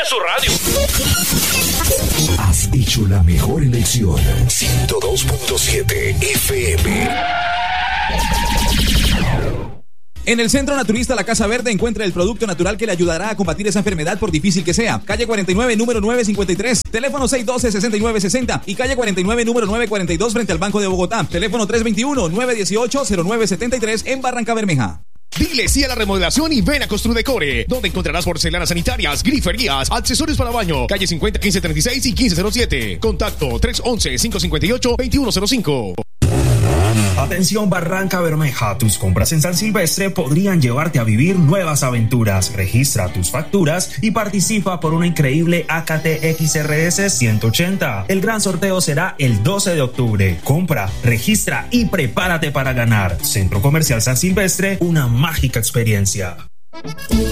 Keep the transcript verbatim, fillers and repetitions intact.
su radio. Has hecho la mejor elección. ciento dos punto siete F M. En el Centro Naturista La Casa Verde encuentra el producto natural que le ayudará a combatir esa enfermedad por difícil que sea. Calle cuarenta y nueve, número nueve cincuenta y tres. Teléfono seis uno dos, seis nueve seis cero. Y calle cuarenta y nueve, número nueve cuarenta y dos frente al Banco de Bogotá. Teléfono tres dos uno, nueve uno ocho, cero nueve siete tres en Barranca Bermeja. Dile sí a la remodelación y ven a Construdecore, donde encontrarás porcelanas sanitarias, griferías, accesorios para baño. Calle cincuenta, quince treinta y seis y quince cero siete. Contacto tres once, cinco cincuenta y ocho, veintiuno cero cinco. Atención Barranca Bermeja, tus compras en San Silvestre podrían llevarte a vivir nuevas aventuras. Registra tus facturas y participa por una increíble A K T X R S ciento ochenta. El gran sorteo será el doce de octubre. Compra, registra y prepárate para ganar. Centro Comercial San Silvestre, una mágica experiencia.